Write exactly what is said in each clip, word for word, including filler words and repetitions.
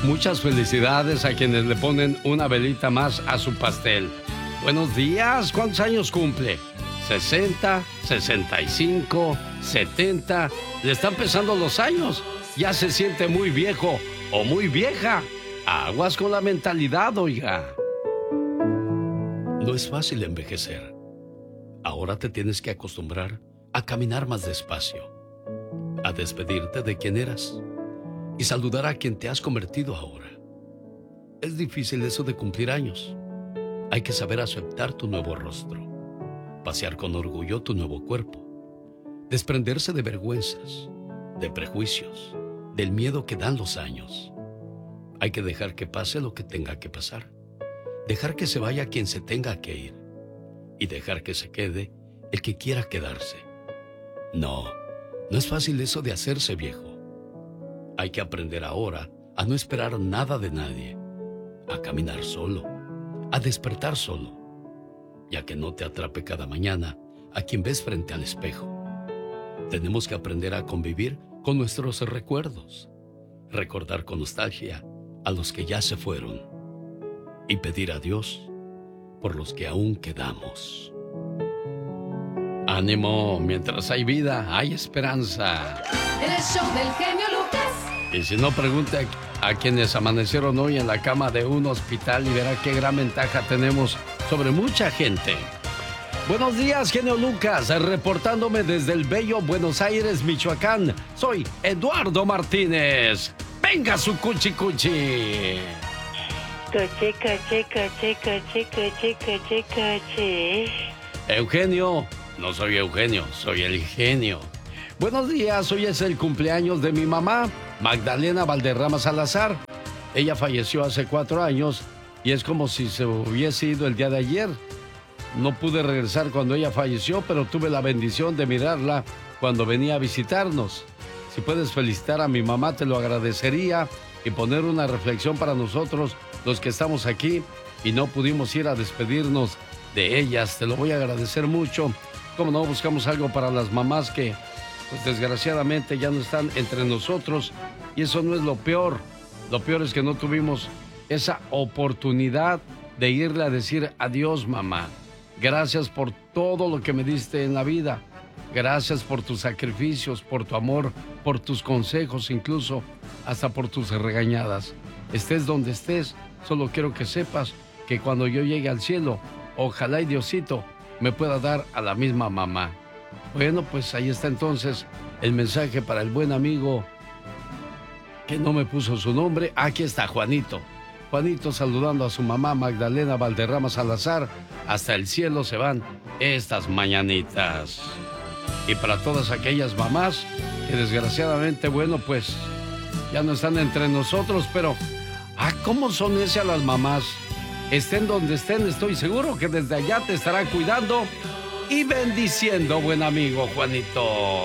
Muchas felicidades a quienes le ponen una velita más a su pastel. Buenos días, ¿cuántos años cumple? ¿sesenta, sesenta y cinco, setenta? Le están pesando los años. Ya se siente muy viejo o muy vieja. Aguas con la mentalidad, oiga. No es fácil envejecer. Ahora te tienes que acostumbrar a caminar más despacio, a despedirte de quien eras y saludar a quien te has convertido ahora. Es difícil eso de cumplir años. Hay que saber aceptar tu nuevo rostro, pasear con orgullo tu nuevo cuerpo, desprenderse de vergüenzas, de prejuicios, del miedo que dan los años. Hay que dejar que pase lo que tenga que pasar, dejar que se vaya quien se tenga que ir y dejar que se quede el que quiera quedarse. No, no es fácil eso de hacerse viejo. Hay que aprender ahora a no esperar nada de nadie, a caminar solo, a despertar solo, y a que no te atrape cada mañana a quien ves frente al espejo. Tenemos que aprender a convivir con nuestros recuerdos, recordar con nostalgia a los que ya se fueron y pedir a Dios por los que aún quedamos. Ánimo, mientras hay vida, hay esperanza. En el show del genio Lucas. Y si no, pregunte a, a quienes amanecieron hoy en la cama de un hospital y verá qué gran ventaja tenemos sobre mucha gente. Buenos días, genio Lucas, reportándome desde el bello Buenos Aires, Michoacán. Soy Eduardo Martínez. ¡Venga su cuchi cuchi! Cuchi, cuchi, cuchi, cuchi, cuchi, cuchi, cuchi. Eugenio, no soy Eugenio, soy el genio. Buenos días, hoy es el cumpleaños de mi mamá, Magdalena Valderrama Salazar. Ella falleció hace cuatro años y es como si se hubiese ido el día de ayer. No pude regresar cuando ella falleció, pero tuve la bendición de mirarla cuando venía a visitarnos. Si puedes felicitar a mi mamá, te lo agradecería y poner una reflexión para nosotros, los que estamos aquí y no pudimos ir a despedirnos de ellas. Te lo voy a agradecer mucho. Como no, buscamos algo para las mamás que, pues desgraciadamente, ya no están entre nosotros. Y eso no es lo peor. Lo peor es que no tuvimos esa oportunidad de irle a decir adiós, mamá. Gracias por todo lo que me diste en la vida. Gracias por tus sacrificios, por tu amor, por tus consejos, incluso hasta por tus regañadas. Estés donde estés, solo quiero que sepas que cuando yo llegue al cielo, ojalá y Diosito me pueda dar a la misma mamá. Bueno, pues ahí está entonces el mensaje para el buen amigo que no me puso su nombre. Aquí está Juanito. Juanito saludando a su mamá Magdalena Valderrama Salazar. Hasta el cielo se van estas mañanitas. Y para todas aquellas mamás que desgraciadamente, bueno, pues ya no están entre nosotros, pero ah, ¿cómo son esas las mamás? Estén donde estén, estoy seguro que desde allá te estarán cuidando y bendiciendo, buen amigo Juanito.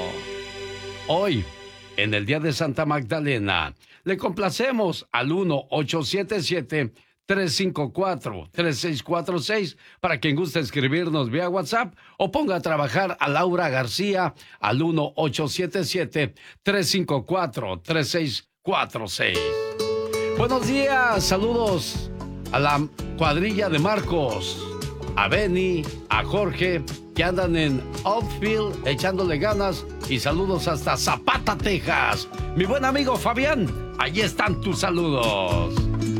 Hoy, en el Día de Santa Magdalena, le complacemos al uno ocho siete siete, tres cinco cuatro, tres seis cuatro seis para quien guste escribirnos vía WhatsApp o ponga a trabajar a Laura García al uno ocho siete siete, tres cinco cuatro, tres seis cuatro seis. Buenos días, saludos a la cuadrilla de Marcos, a Benny, a Jorge, que andan en outfield echándole ganas, y saludos hasta Zapata, Texas. Mi buen amigo Fabián, allí están tus saludos.